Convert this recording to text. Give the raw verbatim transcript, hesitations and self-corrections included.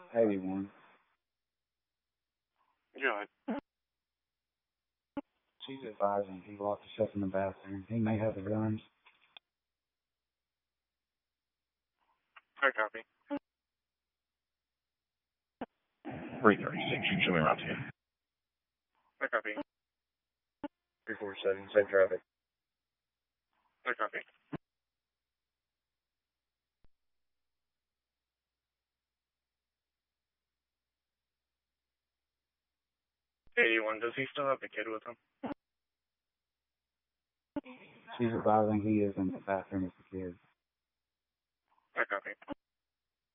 eighty-one. Go ahead. She's advising he locked herself in the bathroom. He may have the guns. I copy. three thirty-six, you show me around ten. I copy. three forty-seven, same traffic. I copy. eighty-one, does he still have the kid with him? She's advising he is in the bathroom with the kids. I copy.